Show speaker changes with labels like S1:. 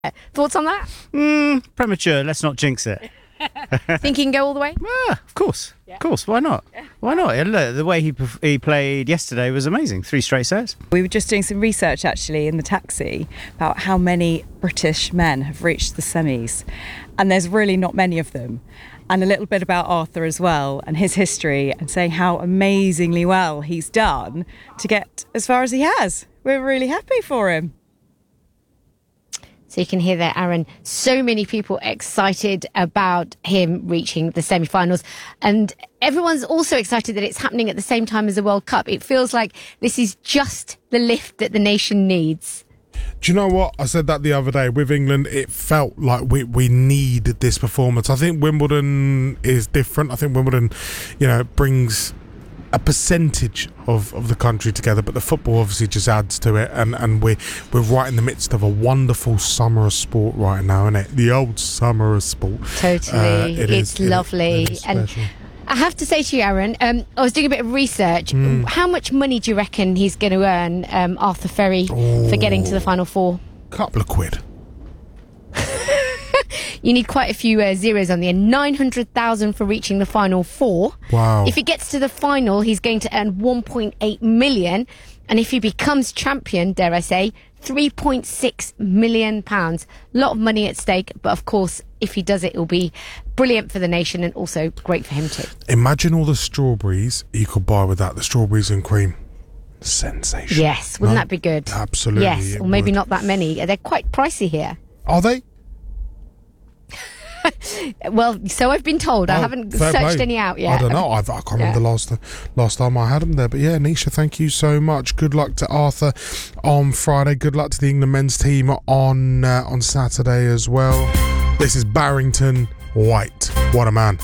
S1: Thoughts on that?
S2: Premature. Let's not jinx it.
S1: Think he can go all the way?
S2: Of course. Of course. Why not? Why not? Look, the way he played yesterday was amazing. 3 straight sets.
S3: We were just doing some research actually in the taxi about how many British men have reached the semis, and there's really not many of them. And a little bit about Arthur as well and his history, and saying how amazingly well he's done to get as far as he has. We're really happy for him.
S1: So you can hear there, Aaron, so many people excited about him reaching the semi-finals. And everyone's also excited that it's happening at the same time as the World Cup. It feels like this is just the lift that the nation needs.
S4: Do you know what? I said that the other day. With England, it felt like we need this performance. I think Wimbledon is different. I think Wimbledon, brings a percentage of the country together, but the football obviously just adds to it, and we're right in the midst of a wonderful summer of sport right now, isn't it? The old summer of sport.
S1: Totally. It's lovely. And I have to say to you, Aaron, I was doing a bit of research. How much money do you reckon he's going to earn, Arthur Ferry, for getting to the Final Four?
S4: Couple of quid.
S1: You need quite a few zeros on the end. 900,000 for reaching the Final Four.
S4: Wow.
S1: If he gets to the final, he's going to earn 1.8 million. And if he becomes champion, dare I say, 3.6 million pounds. A lot of money at stake. But of course, if he does it, it'll be brilliant for the nation and also great for him too.
S4: Imagine all the strawberries you could buy with that. The strawberries and cream. Sensation.
S1: Yes. Wouldn't that be good?
S4: Absolutely.
S1: Yes. Or maybe not that many. They're quite pricey here.
S4: Are they?
S1: Well, so I've been told. I haven't searched any out yet.
S4: I don't know. I can't remember the last time I had them there. But yeah, Nisha, thank you so much. Good luck to Arthur on Friday. Good luck to the England men's team on Saturday as well. This is Barrington White. What a man.